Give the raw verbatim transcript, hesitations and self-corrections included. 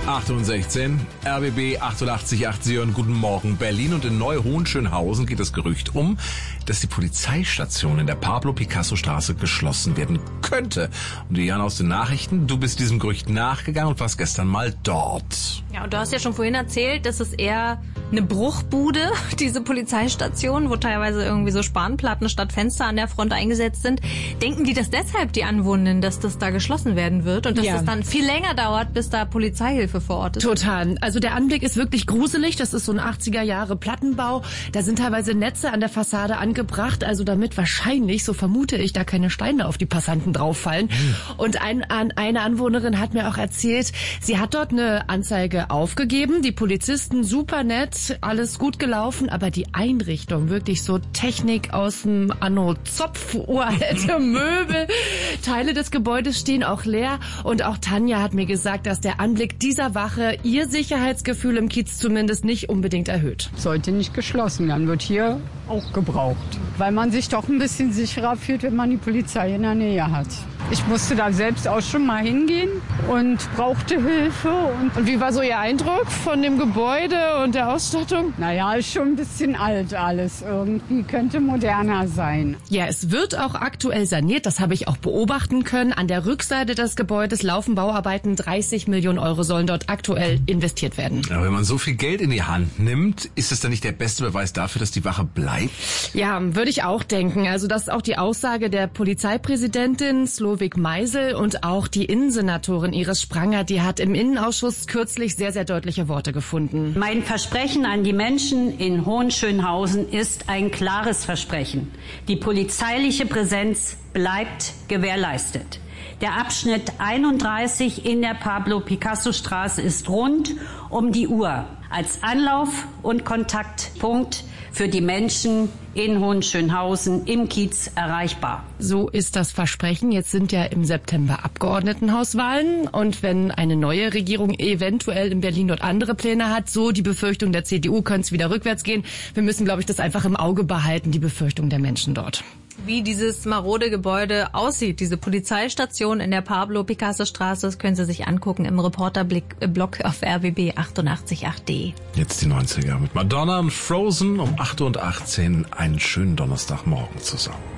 acht und sechzehn, R B B achtundachtzig Komma acht, Sie hören Guten Morgen Berlin, und in Neu-Hohenschönhausen geht das Gerücht um, dass die Polizeistation in der Pablo-Picasso-Straße geschlossen werden könnte. Und Diana aus den Nachrichten, du bist diesem Gerücht nachgegangen und warst gestern mal dort. Ja, und du hast ja schon vorhin erzählt, dass es eher eine Bruchbude, diese Polizeistation, wo teilweise irgendwie so Spanplatten statt Fenster an der Front eingesetzt sind. Denken die das deshalb, die Anwohnenden, dass das da geschlossen werden wird und dass Ja. es dann viel länger dauert, bis da Polizeihilfe vor Ort ist? Total. Also der Anblick ist wirklich gruselig. Das ist so ein achtziger Jahre Plattenbau. Da sind teilweise Netze an der Fassade angebracht, also damit wahrscheinlich, so vermute ich, da keine Steine auf die Passanten drauffallen. Mhm. Und ein, an, eine Anwohnerin hat mir auch erzählt, sie hat dort eine Anzeige aufgegeben. Die Polizisten super nett, alles gut gelaufen, aber die Einrichtung, wirklich so Technik aus dem Anno Zopf, uralte Möbel, Teile des Gebäudes stehen auch leer. Und auch Tanja hat mir gesagt, dass der Anblick dieser Wache ihr Sicherheitsgefühl im Kiez zumindest nicht unbedingt erhöht. Sollte nicht geschlossen werden, wird hier auch gebraucht. Weil man sich doch ein bisschen sicherer fühlt, wenn man die Polizei in der Nähe hat. Ich musste da selbst auch schon mal hingehen und brauchte Hilfe. Und, und wie war so Ihr Eindruck von dem Gebäude und der Ausstattung? Naja, ist schon ein bisschen alt alles. Irgendwie könnte moderner sein. Ja, es wird auch aktuell saniert. Das habe ich auch beobachten können. An der Rückseite des Gebäudes laufen Bauarbeiten. dreißig Millionen Euro sollen dort aktuell investiert werden. Aber wenn man so viel Geld in die Hand nimmt, ist das dann nicht der beste Beweis dafür, dass die Wache bleibt? Ja, würde ich auch denken. Also das ist auch die Aussage der Polizeipräsidentin Slowik Meisel, und auch die Innensenatorin Iris Spranger, die hat im Innenausschuss kürzlich sehr, sehr deutliche Worte gefunden. Mein Versprechen an die Menschen in Hohenschönhausen ist ein klares Versprechen. Die polizeiliche Präsenz bleibt gewährleistet. Der Abschnitt einunddreißig in der Pablo-Picasso-Straße ist rund um die Uhr als Anlauf- und Kontaktpunkt für die Menschen in Hohenschönhausen im Kiez erreichbar. So ist das Versprechen. Jetzt sind ja im September Abgeordnetenhauswahlen, und wenn eine neue Regierung eventuell in Berlin dort andere Pläne hat, so die Befürchtung der C D U, könnte es wieder rückwärts gehen. Wir müssen, glaube ich, das einfach im Auge behalten, die Befürchtung der Menschen dort. Wie dieses marode Gebäude aussieht, diese Polizeistation in der Pablo-Picasso-Straße, das können Sie sich angucken im Reporterblog auf r b b achtundachtzig Komma acht d. Jetzt die neunziger mit Madonna und Frozen um acht Uhr achtzehn. Einen schönen Donnerstagmorgen zusammen.